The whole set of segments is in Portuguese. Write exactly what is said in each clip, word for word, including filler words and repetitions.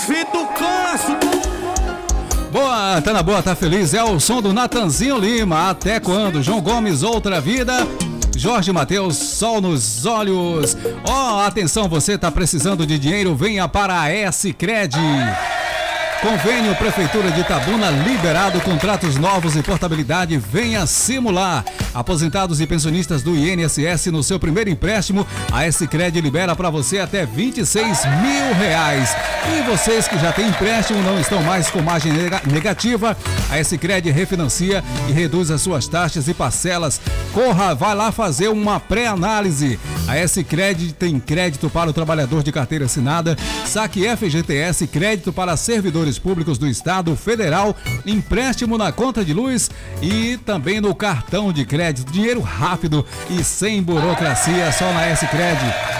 Fito clássico. Boa, tá na boa, tá feliz. É o som do Natanzinho Lima. Até quando? João Gomes, Outra Vida. Jorge Mateus, Sol nos Olhos. Ó, oh, atenção, você tá precisando de dinheiro? Venha para a S-Cred. Convênio Prefeitura de Itabuna liberado, contratos novos e portabilidade, venha simular. Aposentados e pensionistas do I N S S no seu primeiro empréstimo, a S-Cred libera para você até vinte e seis mil reais. E vocês que já têm empréstimo não estão mais com margem negativa, a S-Cred refinancia e reduz as suas taxas e parcelas. Corra, vai lá fazer uma pré-análise. A S-Cred tem crédito para o trabalhador de carteira assinada, saque F G T S, crédito para servidores públicos do Estado Federal, empréstimo na conta de luz e também no cartão de crédito. Dinheiro rápido e sem burocracia, só na S-Cred.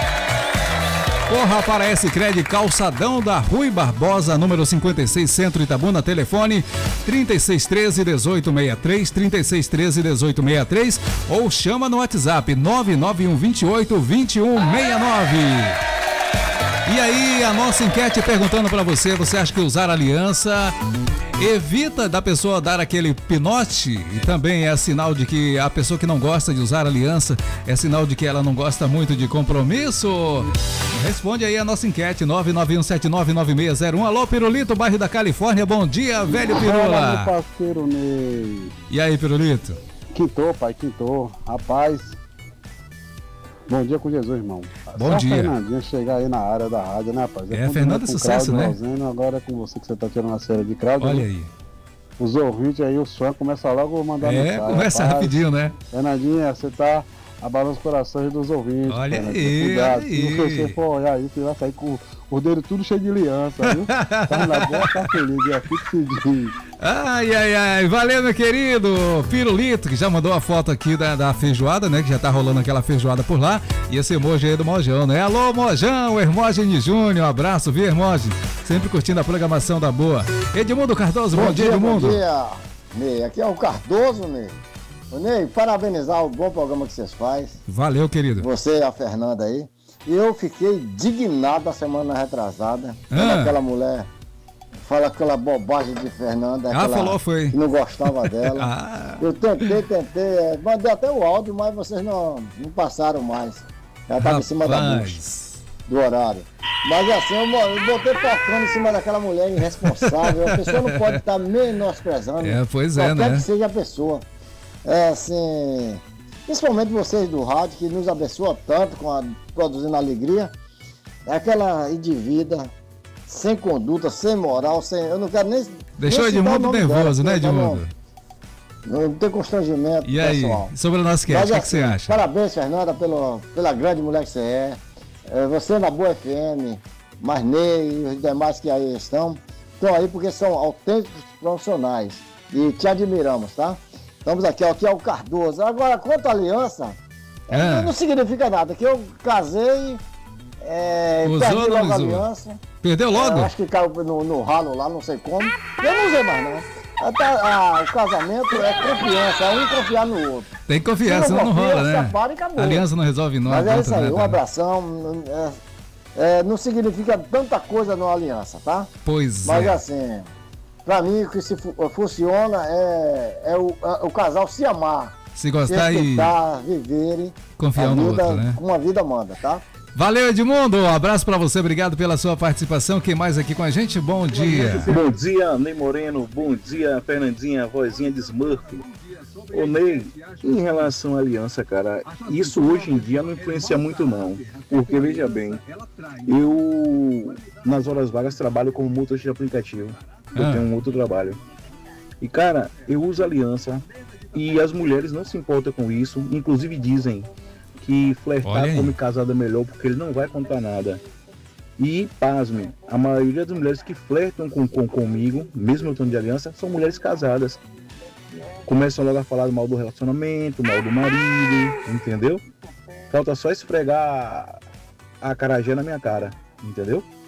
Corra para a S-Cred, calçadão da Rui Barbosa, número cinquenta e seis, Centro Itabuna, telefone trinta e seis treze, dezoito sessenta e três, trinta e seis treze, dezoito sessenta e três ou chama no WhatsApp nove nove um dois oito, dois um seis nove. E aí, a nossa enquete perguntando para você, você acha que usar aliança evita da pessoa dar aquele pinote? E também é sinal de que a pessoa que não gosta de usar aliança é sinal de que ela não gosta muito de compromisso? Responde aí a nossa enquete, nove nove um sete nove nove seis zero um. Alô, Pirulito, bairro da Califórnia, bom dia, velho Pirula. Fala, meu parceiro Ney. E aí, Pirulito? Quintou, pai, quintou. Rapaz, bom dia com Jesus, irmão. Bom Só dia. Fernandinha chegar aí na área da rádio, né, rapaz? É, Fernando é sucesso, né? Rosendo, agora é com você que você tá tirando a série de Claudio. Olha aí. Os ouvintes aí, os fãs começam logo a mandar É, mensagem. começa Rapaz, rapidinho, né? Fernandinha, você tá abalando os corações dos ouvintes. Olha Fernandinha. aí, Cuidado, olha se aí. você for olhar aí, você vai sair com o dedo tudo cheio de aliança, viu? Tá na boa, tá feliz, é fixidinho. Ai, ai, ai, valeu, meu querido Pirulito, que já mandou a foto aqui da, da feijoada, né, que já tá rolando aquela feijoada por lá, e esse emoji aí do Mojão, né? Alô, Mojão, Hermógenes Júnior, um abraço, viu, Hermógenes? Sempre curtindo a programação da boa. Edmundo Cardoso, bom, bom dia, Edmundo. Bom dia, Ney, aqui é o Cardoso, Ney. Ô, Ney, parabenizar o bom programa que vocês fazem. Valeu, querido. Você e a Fernanda aí. E eu fiquei indignado a semana retrasada, quando Ah. aquela mulher fala aquela bobagem de Fernanda. Ah, aquela falou, foi. que não gostava dela. Ah. Eu tentei, tentei, é, mandei até o áudio, mas vocês não, não passaram mais. Ela estava em cima da bucha, Rapaz. do horário. Mas assim, eu, eu botei tocando em cima daquela mulher irresponsável. A pessoa não pode estar menosprezando. É, pois é, qualquer né? que seja a pessoa. É assim, principalmente vocês do rádio, que nos abençoa tanto com a produzindo alegria. É aquela indivídua sem conduta, sem moral, sem. Eu não quero nem. Deixou nem citar o Edmundo nome nervoso, dela, né, porque eu Edmundo? Não, não tem constrangimento E aí, pessoal. sobre o nosso Mas, cast, o que, que assim, você acha? Parabéns, Fernanda, pelo, pela grande mulher que você é. É, você na Boa F M, Marney e os demais que aí estão, estão aí porque são autênticos profissionais. E te admiramos, tá? Estamos aqui, ó, aqui é o Cardoso. Agora, quanto à aliança, Ah. é, não significa nada, que eu casei, é, Usou perdi ou não logo a usou? aliança. Perdeu logo? É, acho que caiu no, no ralo lá, não sei como. Eu não usei mais, não. Até, ah, o casamento é confiança, é um confiar no outro. Tem que confiar, Se não senão não confia, rola, né? separa e acabou. Aliança não resolve nada. Mas é isso aí, né, um tá? abração. É, é, não significa tanta coisa numa aliança, tá? Pois Mas é. assim, pra mim o que se fu- funciona é, é, o, é o casal se amar, Se se gostar e respeitar, viverem confiar a um no vida outro, né? como a vida manda, tá? Valeu, Edmundo. Um abraço pra você, obrigado pela sua participação. Quem mais aqui com a gente? Bom dia. Bom dia, Ney Moreno. Bom dia, Fernandinha, vozinha de Smurf. Ô Ney, em relação à aliança, cara, isso hoje em dia não influencia muito não. Porque, veja bem, eu nas horas vagas trabalho como motorista de aplicativo. Eu Ah. tenho um outro trabalho. E, cara, eu uso aliança e as mulheres não se importam com isso. Inclusive dizem que Olha flertar aí. com homem casado é melhor porque ele não vai contar nada. E, pasme, a maioria das mulheres que flertam com, com, comigo, mesmo eu estando de aliança, são mulheres casadas. Começam logo a falar mal do relacionamento, mal do marido, entendeu? Falta só esfregar a acarajé na minha cara, entendeu?